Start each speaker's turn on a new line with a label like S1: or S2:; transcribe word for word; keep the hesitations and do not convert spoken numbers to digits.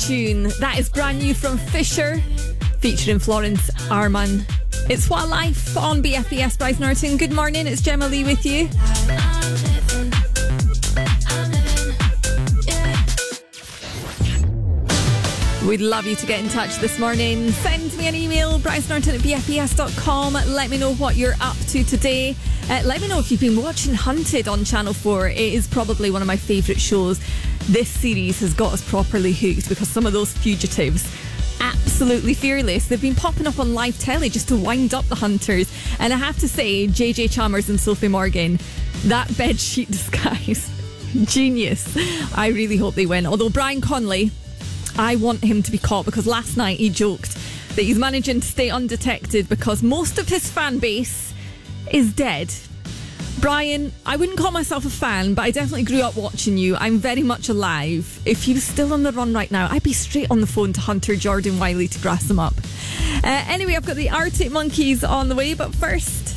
S1: tune. That is brand new from Fisher, featuring Florence Arman. It's What a Life on B F B S. Bryce Norton. Good morning, it's Gemma Lee with you. We'd love you to get in touch this morning. Send me an email, bryce norton at b f b s dot com. Let me know what you're up to today. Uh, let me know if you've been watching Hunted on Channel four. It is probably one of my favourite shows. This series has got us properly hooked because some of those fugitives, absolutely fearless. They've been popping up on live telly just to wind up the hunters. And I have to say, J J Chalmers and Sophie Morgan, that bedsheet disguise, genius. I really hope they win. Although Brian Conley, I want him to be caught because last night he joked that he's managing to stay undetected because most of his fan base is dead. Brian, I wouldn't call myself a fan, but I definitely grew up watching you. I'm very much alive. If he was still on the run right now, I'd be straight on the phone to Hunter Jordan Wiley to grass him up. Uh, anyway, I've got the Arctic Monkeys on the way, but first...